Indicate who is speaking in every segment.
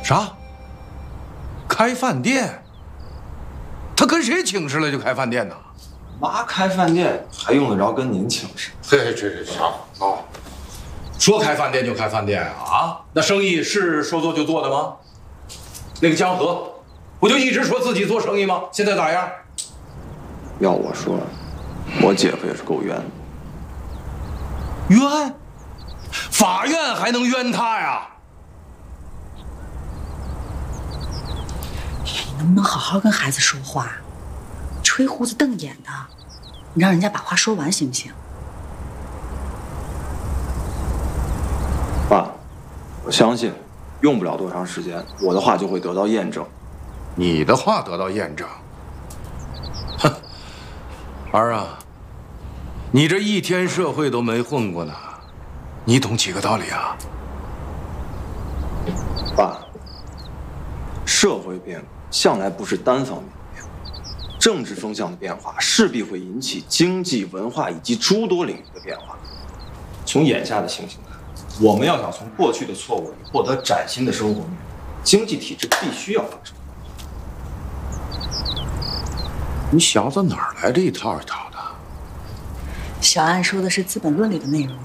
Speaker 1: 啥？开饭店？他跟谁请示了就开饭店呢？
Speaker 2: 妈开饭店还用得着跟您请示？
Speaker 1: 嘿，这啥啊？说开饭店就开饭店啊？那生意是说做就做的吗？那个江河，不就一直说自己做生意吗？现在咋样？
Speaker 2: 要我说，我姐夫也是够冤的。
Speaker 1: 冤？法院还能冤他呀？
Speaker 3: 你能不能好好跟孩子说话？吹胡子瞪眼的，你让人家把话说完行不行？
Speaker 2: 爸，我相信，用不了多长时间，我的话就会得到验证。
Speaker 1: 你的话得到验证？哼，儿啊，你这一天社会都没混过呢，你懂几个道理啊？
Speaker 2: 爸，社会变革向来不是单方面的变化，政治风向的变化势必会引起经济、文化以及诸多领域的变化。从眼下的情形看，我们要想从过去的错误里获得崭新的生活面，经济体制必须要发生。
Speaker 1: 你小子哪儿来这一套一套的？
Speaker 3: 小安说的是《资本论》里的内容，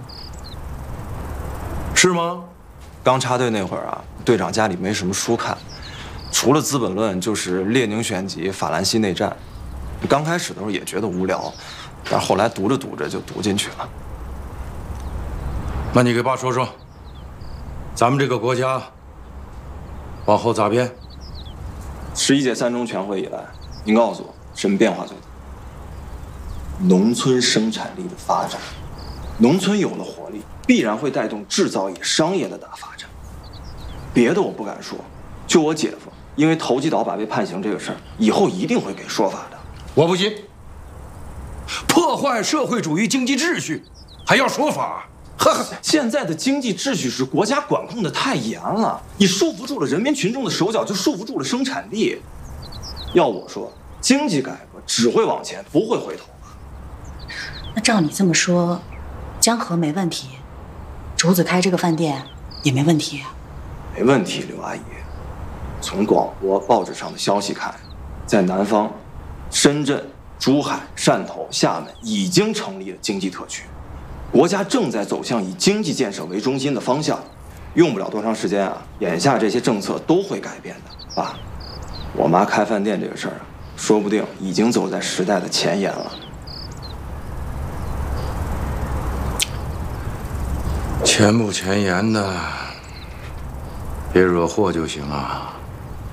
Speaker 1: 是吗？
Speaker 2: 刚插队那会儿啊，队长家里没什么书看，除了《资本论》就是《列宁选集》《法兰西内战》。刚开始的时候也觉得无聊，但后来读着读着就读进去了。
Speaker 1: 那你给爸说说，咱们这个国家往后咋变
Speaker 2: 11届3中全会以来，您告诉我什么变化最大？农村生产力的发展，农村有了活力，必然会带动制造业、商业的大发展。别的我不敢说，就我姐夫因为投机倒把被判刑这个事儿，以后一定会给说法的。
Speaker 1: 我不信，破坏社会主义经济秩序，还要说法？呵呵，
Speaker 2: 现在的经济秩序是国家管控的太严了，你束缚住了人民群众的手脚，就束缚住了生产力。要我说，经济改革只会往前，不会回头。
Speaker 3: 那照你这么说，江河没问题，竹子开这个饭店也没问题。
Speaker 2: 没问题，刘阿姨。从广播、报纸上的消息看，在南方，深圳、珠海、汕头、厦门已经成立了经济特区，国家正在走向以经济建设为中心的方向。用不了多长时间啊，眼下这些政策都会改变的。爸，我妈开饭店这个事儿啊，说不定已经走在时代的前沿了。
Speaker 1: 前不前沿的，别惹祸就行啊。